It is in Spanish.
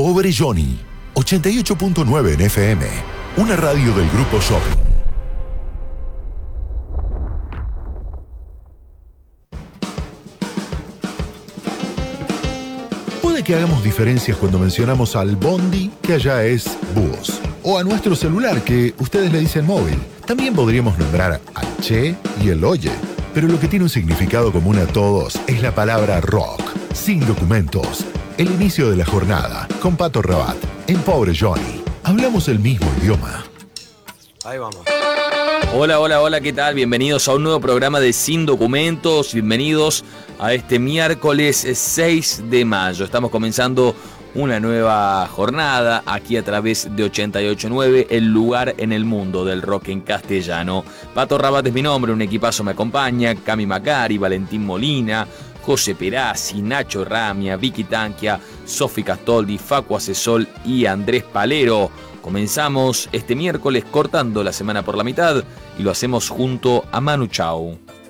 Pobre Johnny, 88.9 en FM, una radio del Grupo Shopping. Puede que hagamos diferencias cuando mencionamos al bondi, que allá es búhos, o a nuestro celular, que ustedes le dicen móvil. También podríamos nombrar al che y el oye, pero lo que tiene un significado común a todos es la palabra rock, sin documentos. El inicio de la jornada, con Pato Rabat, en Pobre Johnny. Hablamos el mismo idioma. Ahí vamos. Hola, ¿qué tal? Bienvenidos a un nuevo programa de Sin Documentos. Bienvenidos a este miércoles 6 de mayo. Estamos comenzando una nueva jornada aquí a través de 88.9, el lugar en el mundo del rock en castellano. Pato Rabat es mi nombre, un equipazo me acompaña. Cami Macari, Valentín Molina, José Perazzi, Nacho Ramia, Vicky Tanquia, Sofi Castoldi, Facu Asesol y Andrés Palero. Comenzamos este miércoles cortando la semana por la mitad y lo hacemos junto a Manu Chao.